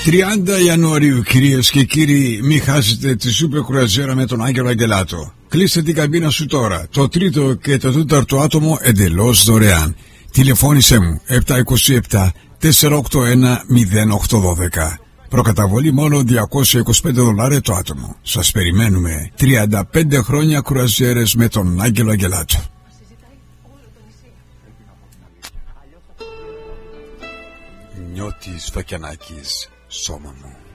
30 Ιανουαρίου, κυρίες και κύριοι, μην χάσετε τη σούπερ κρουαζιέρα με τον Άγγελο Αγγελάτο. Κλείστε την καμπίνα σου τώρα. Το τρίτο και το τέταρτο άτομο εντελώς δωρεάν. Τηλεφώνησέ μου 727 481 0812. Προκαταβολή μόνο $225 το άτομο. Σας περιμένουμε. 35 χρόνια κρουαζιέρες με τον Άγγελο Αγγελάτο. Νιώτης Βακιανάκης, σώμα μου.